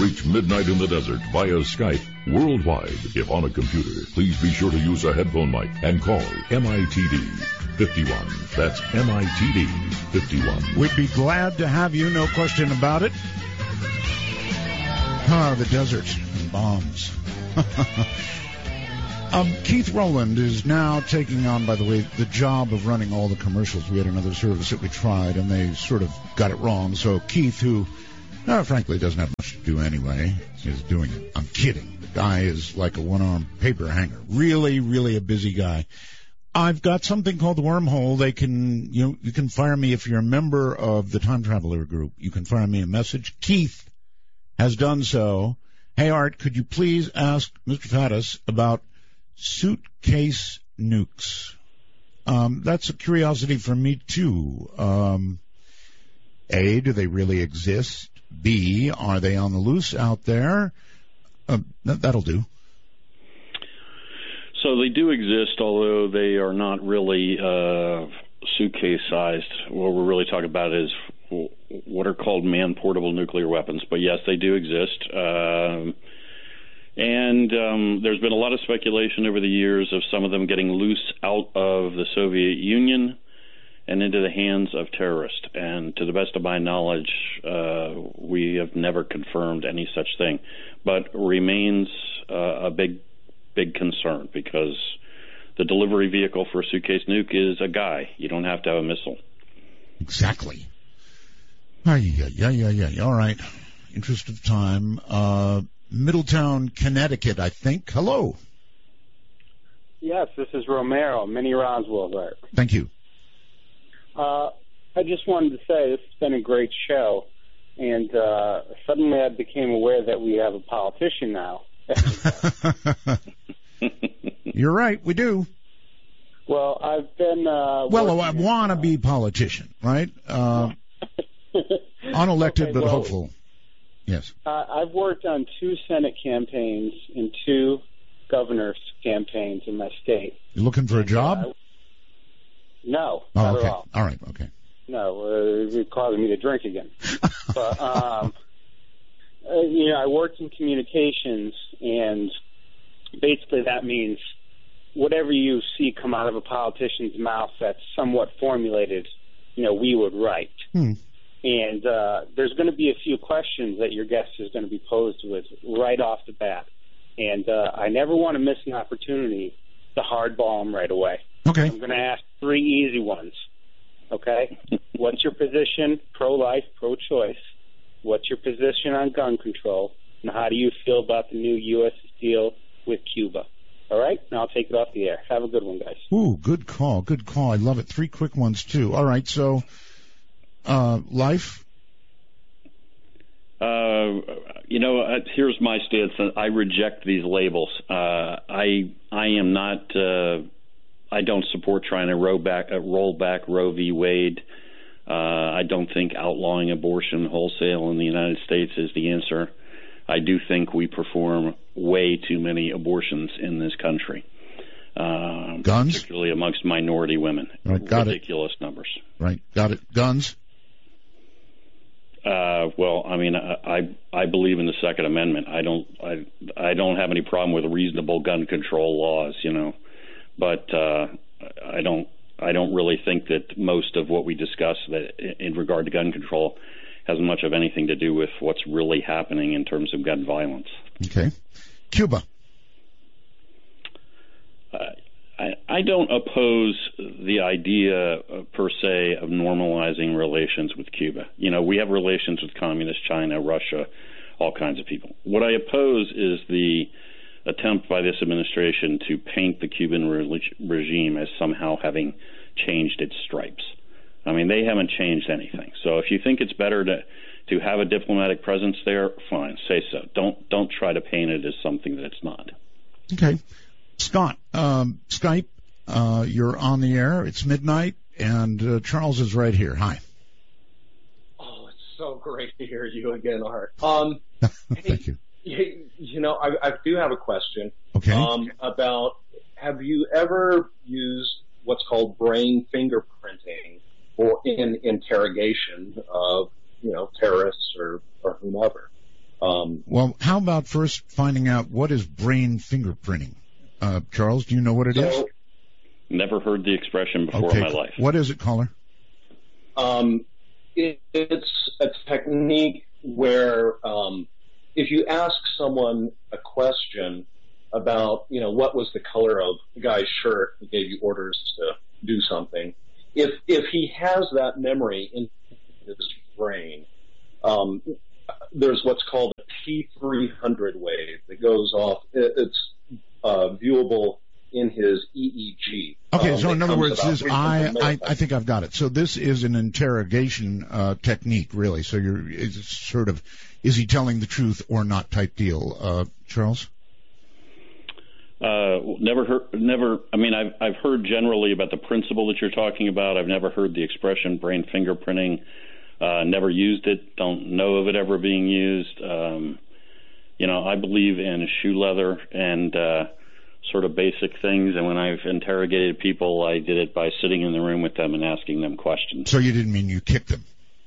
Reach Midnight in the Desert via Skype worldwide. If on a computer, please be sure to use a headphone mic and call MITD 51. That's MITD 51. We'd be glad to have you, no question about it. The desert and bombs. Keith Rowland is now taking on, by the way, the job of running all the commercials. We had another service that we tried, and they sort of got it wrong. So Keith, who, frankly, doesn't have much to do anyway, is doing it. I'm kidding. The guy is like a one-armed paper hanger. Really, really a busy guy. I've got something called the Wormhole. You can fire me if you're a member of the Time Traveler group. You can fire me a message. Keith has done so. Hey, Art, could you please ask Mr. Faddis about suitcase nukes? That's a curiosity for me, too. A, do they really exist? B, are they on the loose out there? That'll do. So they do exist, although they are not really suitcase-sized. What we're really talking about is what are called man-portable nuclear weapons. But, yes, they do exist. And there's been a lot of speculation over the years of some of them getting loose out of the Soviet Union and into the hands of terrorists. And to the best of my knowledge, we have never confirmed any such thing. But remains a big concern, because the delivery vehicle for a suitcase nuke is a guy. You don't have to have a missile. Exactly. Yeah. All right. Interest of time. Middletown, Connecticut, I think. Hello. Yes, this is Romero, Minnie Roswell there. Thank you. I just wanted to say this has been a great show, and suddenly I became aware that we have a politician now. You're right, we do. Well, I've been... a wannabe politician, right? Unelected, but hopeful. Yes. I've worked on 2 Senate campaigns and 2 governor's campaigns in my state. You looking for a job? No, not at all. All right, okay. No, it's causing me to drink again. But, I worked in communications, and basically that means whatever you see come out of a politician's mouth that's somewhat formulated, we would write. And there's going to be a few questions that your guest is going to be posed with right off the bat. And I never want to miss an opportunity to hardball them right away. Okay. I'm going to ask 3 easy ones. Okay? What's your position, pro-life, pro-choice? What's your position on gun control? And how do you feel about the new U.S. deal with Cuba? All right? Now I'll take it off the air. Have a good one, guys. Ooh, good call. I love it. 3 quick ones, too. All right, so... life? Here's my stance. I reject these labels. I am not. I don't support trying to roll back Roe v. Wade. I don't think outlawing abortion wholesale in the United States is the answer. I do think we perform way too many abortions in this country. Guns? Particularly amongst minority women. Right, got Ridiculous numbers. Right, got it. Guns? I believe in the Second Amendment. I don't have any problem with reasonable gun control laws, but I don't really think that most of what we discuss that in regard to gun control has much of anything to do with what's really happening in terms of gun violence. Okay. Cuba. I don't oppose the idea, per se, of normalizing relations with Cuba. We have relations with communist China, Russia, all kinds of people. What I oppose is the attempt by this administration to paint the Cuban regime as somehow having changed its stripes. I mean, they haven't changed anything. So if you think it's better to have a diplomatic presence there, fine, say so. Don't try to paint it as something that it's not. Okay. Scott, Skype, you're on the air. It's midnight, and Charles is right here. Hi. Oh, it's so great to hear you again, Art. Thank you. I do have a question. Okay. About, have you ever used what's called brain fingerprinting or in interrogation of, terrorists or whomever? Well, Well, how about first finding out what is brain fingerprinting? Charles, do you know what it is? Never heard the expression before in my life. What is it, caller? It's a technique where if you ask someone a question about, what was the color of the guy's shirt who gave you orders to do something, if he has that memory in his brain, there's what's called a T300 wave that goes off. It's viewable in his EEG. Okay, so in other words, I think I've got it. So this is an interrogation technique, really. So it's sort of, is he telling the truth or not type deal. Charles? Never heard. I mean, I've heard generally about the principle that you're talking about. I've never heard the expression brain fingerprinting. Never used it. Don't know of it ever being used. I believe in shoe leather and sort of basic things. And when I've interrogated people, I did it by sitting in the room with them and asking them questions. So you didn't mean you kicked them?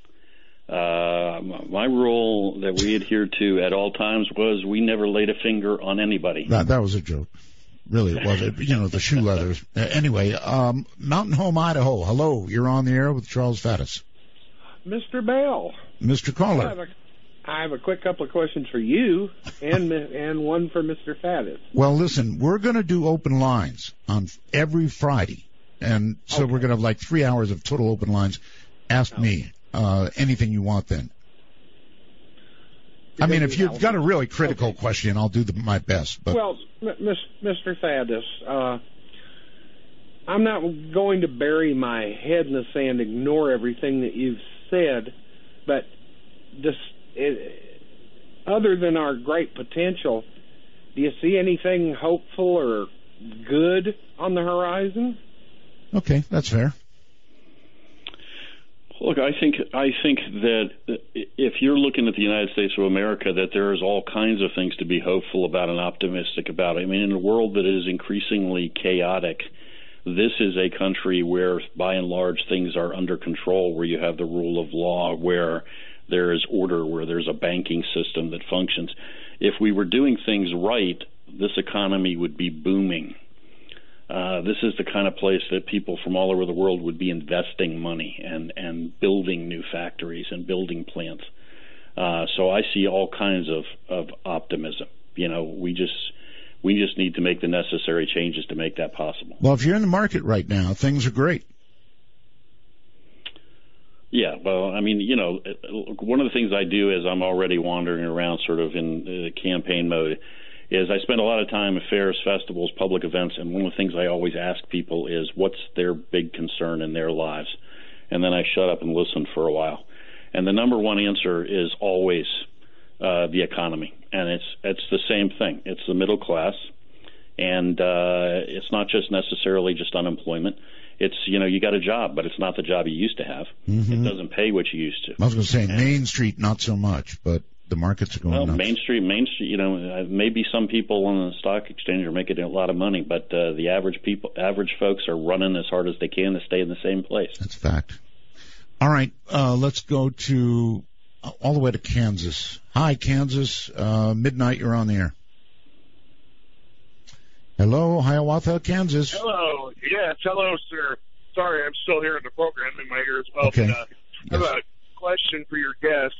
My rule that we adhered to at all times was we never laid a finger on anybody. That was a joke. Really, it was. The shoe leathers. Anyway, Mountain Home, Idaho. Hello, you're on the air with Charles Faddis. Mr. Bell. Mr. Caller. I have a quick couple of questions for you and one for Mr. Faddis. Well, listen, we're going to do open lines on every Friday. And so we're going to have like 3 hours of total open lines. Ask me anything you want then. I mean, if you've got a really critical question, I'll do my best. But. Well, Mr. Faddis, I'm not going to bury my head in the sand, ignore everything that you've said, but other than our great potential, do you see anything hopeful or good on the horizon? Okay, that's fair. Look, I think that if you're looking at the United States of America, that there is all kinds of things to be hopeful about and optimistic about. I mean, in a world that is increasingly chaotic, this is a country where, by and large, things are under control, where you have the rule of law, where there is order, where there's a banking system that functions. If we were doing things right, this economy would be booming. This is the kind of place that people from all over the world would be investing money and building new factories and building plants. So I see all kinds of optimism. We just need to make the necessary changes to make that possible. Well, if you're in the market right now, things are great. Yeah, well, I mean, one of the things I do is I'm already wandering around sort of in campaign mode is I spend a lot of time at fairs, festivals, public events, and one of the things I always ask people is what's their big concern in their lives? And then I shut up and listen for a while. And the number one answer is always the economy. And it's the same thing. It's the middle class. And it's not just necessarily just unemployment. It's, you got a job, but it's not the job you used to have. Mm-hmm. It doesn't pay what you used to. I was going to say Main Street, not so much, but the markets are going nuts. Main Street, maybe some people on the stock exchange are making a lot of money, but the average folks are running as hard as they can to stay in the same place. That's a fact. All right, let's go to all the way to Kansas. Hi, Kansas. Midnight, you're on the air. Hello, Hiawatha, Kansas. Hello. Yes, hello, sir. Sorry, I'm still hearing the program in my ear as well. Okay. But, I have a question for your guest.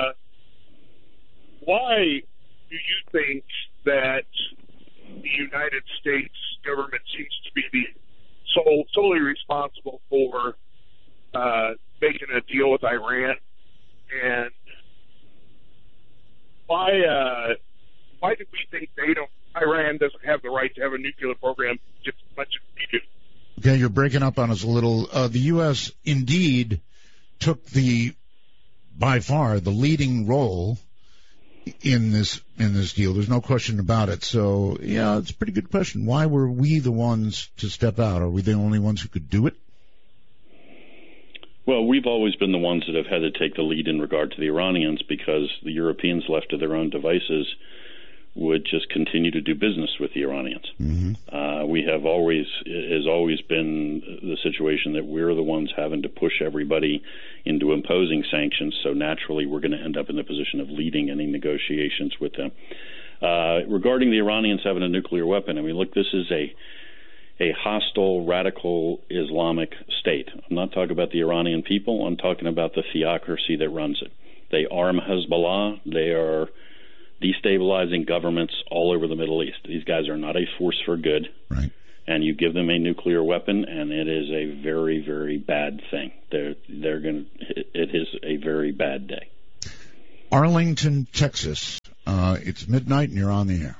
Why do you think that the United States government seems to be solely responsible for making a deal with Iran? And why do we think Iran doesn't have the right to have a nuclear program just as much as we do? Okay, you're breaking up on us a little. The U.S. indeed took by far the leading role in this deal. There's no question about it. So, yeah, it's a pretty good question. Why were we the ones to step out? Are we the only ones who could do it? Well, we've always been the ones that have had to take the lead in regard to the Iranians because the Europeans, left to their own devices, would just continue to do business with the Iranians. We have has always been the situation that we're the ones having to push everybody into imposing sanctions, so naturally we're going to end up in the position of leading any negotiations with them. Regarding the Iranians having a nuclear weapon, I mean, look, this is a hostile, radical Islamic state. I'm not talking about the Iranian people. I'm talking about the theocracy that runs it. They arm Hezbollah. They are destabilizing governments all over the Middle East. These guys are not a force for good. Right. And you give them a nuclear weapon, and it is a very, very bad thing. It is a very bad day. Arlington, Texas. It's midnight, and you're on the air.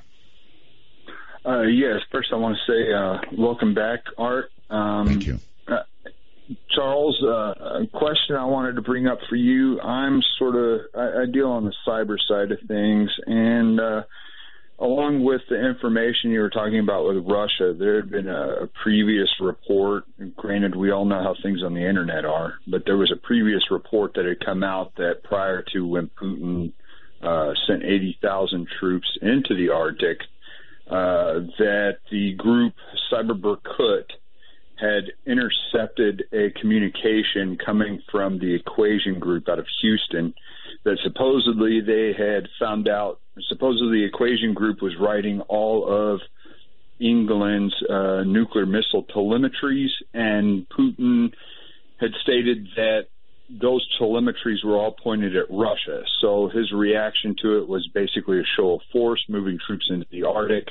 Yes. First, I want to say welcome back, Art. Thank you. Charles, a question I wanted to bring up for you. I deal on the cyber side of things, and along with the information you were talking about with Russia, there had been a previous report. Granted, we all know how things on the internet are, but there was a previous report that had come out that prior to when Putin sent 80,000 troops into the Arctic, that the group Cyber Berkut had intercepted a communication coming from the Equation Group out of Houston that supposedly they had found out. Supposedly the Equation Group was writing all of England's nuclear missile telemetries, and Putin had stated that those telemetries were all pointed at Russia. So his reaction to it was basically a show of force, moving troops into the Arctic.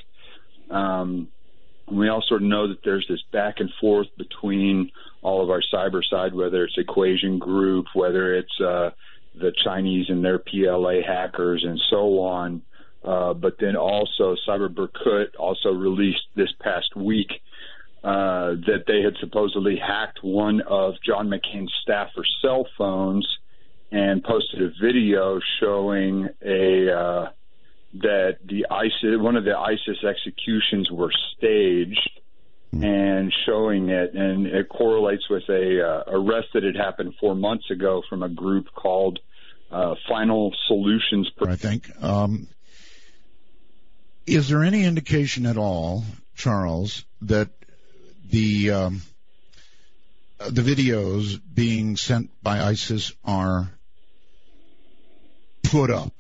We also know that there's this back and forth between all of our cyber side, whether it's Equation Group, whether it's the Chinese and their PLA hackers and so on. But then also Cyber Berkut also released this past week that they had supposedly hacked one of John McCain's staffer's cell phones and posted a video showing that one of the ISIS executions were staged, and showing it, and it correlates with a arrest that had happened 4 months ago from a group called Final Solutions. I think. Is there any indication at all, Charles, that the videos being sent by ISIS are put up?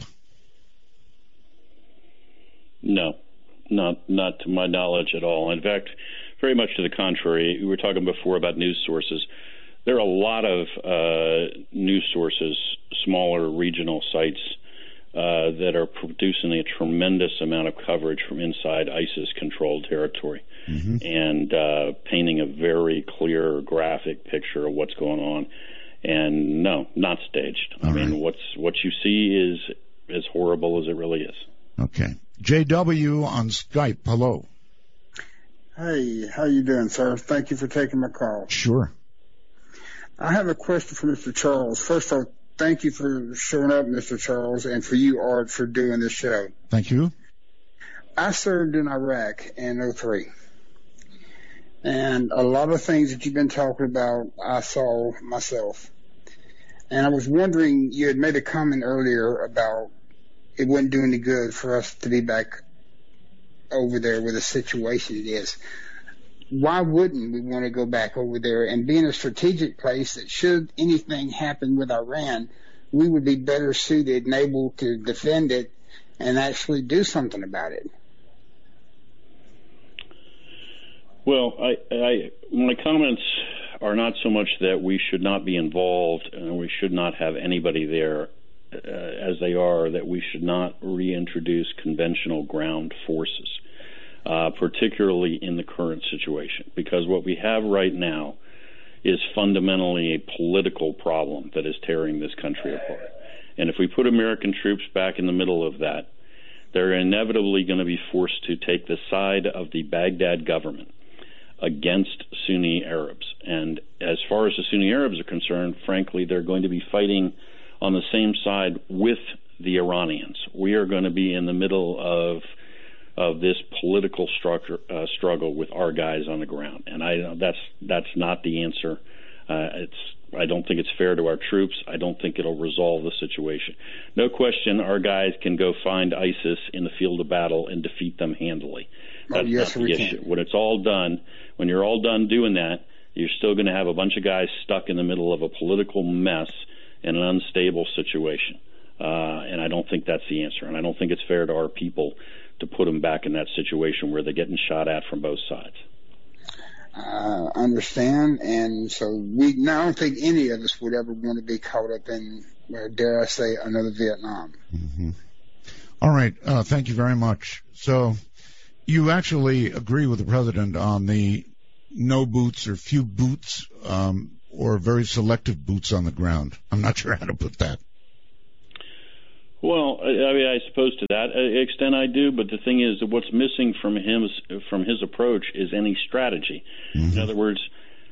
No, not to my knowledge at all. In fact, very much to the contrary. We were talking before about news sources. There are a lot of news sources, smaller regional sites, that are producing a tremendous amount of coverage from inside ISIS-controlled territory, and painting a very clear, graphic picture of what's going on. And no, not staged. I mean, what you see is as horrible as it really is. Okay. JW on Skype. Hello. Hey, how you doing, sir? Thank you for taking my call. Sure. I have a question for Mr. Charles. First of all, thank you for showing up, Mr. Charles, and for you, Art, for doing this show. Thank you. I served in Iraq in 2003. And a lot of things that you've been talking about, I saw myself. And I was wondering, you had made a comment earlier about it wouldn't do any good for us to be back over there with the situation it is. Why wouldn't we want to go back over there and be in a strategic place that should anything happen with Iran, we would be better suited and able to defend it and actually do something about it? Well, my comments are not so much that we should not be involved and we should not have anybody there as they are, that we should not reintroduce conventional ground forces, particularly in the current situation, because what we have right now is fundamentally a political problem that is tearing this country apart. And if we put American troops back in the middle of that, they're inevitably going to be forced to take the side of the Baghdad government against Sunni Arabs. And as far as the Sunni Arabs are concerned, frankly, they're going to be fighting on the same side with the Iranians. We are going to be in the middle of this political struggle with our guys on the ground, and that's not the answer. I don't think it's fair to our troops. I don't think it'll resolve the situation. No question, our guys can go find ISIS in the field of battle and defeat them handily. That's not the issue. When it's all done, when you're all done doing that, you're still going to have a bunch of guys stuck in the middle of a political mess in an unstable situation. And I don't think that's the answer. And I don't think it's fair to our people to put them back in that situation where they're getting shot at from both sides. Understand, and so I don't think any of us would ever want to be caught up in, dare I say, another Vietnam. Mm-hmm. All right, thank you very much. So you actually agree with the president on the no boots or few boots, or very selective boots on the ground. I'm not sure how to put that. Well, I mean, I suppose to that extent I do, but the thing is that what's missing from his approach is any strategy. Mm-hmm. In other words,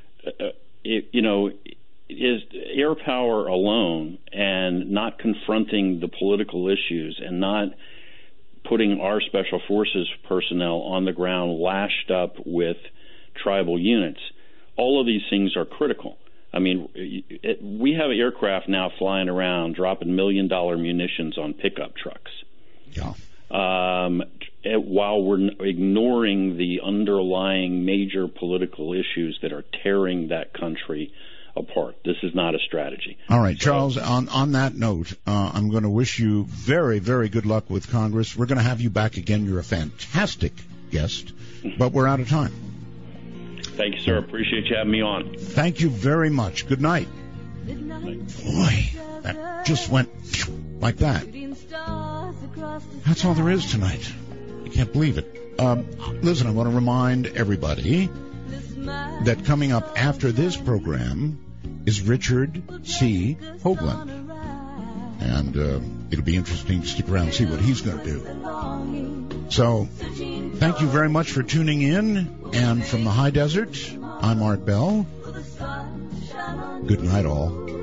is air power alone and not confronting the political issues and not putting our special forces personnel on the ground lashed up with tribal units. All of these things are critical. I mean, we have aircraft now flying around dropping $1 million munitions on pickup trucks. Yeah. While we're ignoring the underlying major political issues that are tearing that country apart. This is not a strategy. All right, Charles, on that note, I'm going to wish you very, very good luck with Congress. We're going to have you back again. You're a fantastic guest, but we're out of time. Thank you, sir. Appreciate you having me on. Thank you very much. Good night. Boy, that just went like that. That's all there is tonight. I can't believe it. Listen, I want to remind everybody that coming up after this program is Richard C. Hoagland. And it'll be interesting to stick around and see what he's going to do. So, thank you very much for tuning in. And from the high desert, I'm Art Bell. Good night, all.